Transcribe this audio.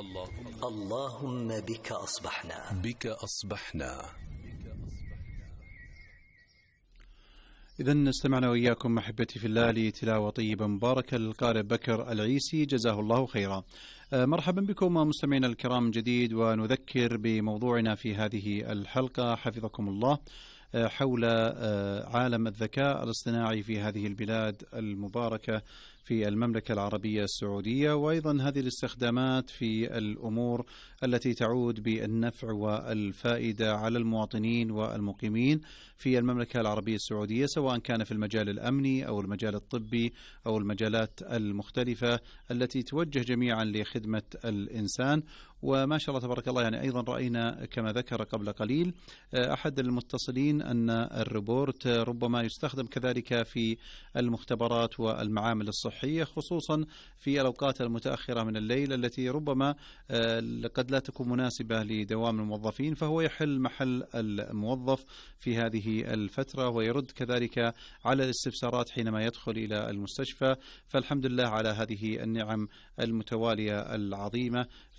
اللهم بك أصبحنا. إذن استمعنا وإياكم أحبتي في الله لتلاوة طيبة مباركة للقارئ بكر العيسي جزاه الله خيرا. مرحبا بكم مستمعينا الكرام من جديد، ونذكر بموضوعنا في هذه الحلقة حفظكم الله حول عالم الذكاء الاصطناعي في هذه البلاد المباركة في المملكة العربية السعودية، وأيضا هذه الاستخدامات في الأمور التي تعود بالنفع والفائدة على المواطنين والمقيمين في المملكة العربية السعودية، سواء كان في المجال الأمني أو المجال الطبي أو المجالات المختلفة التي توجه جميعا لخدمة الإنسان. وما شاء الله تبارك الله، يعني أيضا رأينا كما ذكر قبل قليل أحد المتصلين أن الروبورت ربما يستخدم كذلك في المختبرات والمعامل الصحية، خصوصا في الأوقات المتأخرة من الليل التي ربما قد لا تكون مناسبة لدوام الموظفين، فهو يحل محل الموظف في هذه الفترة ويرد كذلك على الاستفسارات حينما يدخل إلى المستشفى. فالحمد لله على هذه النعم المتوالية العظيمة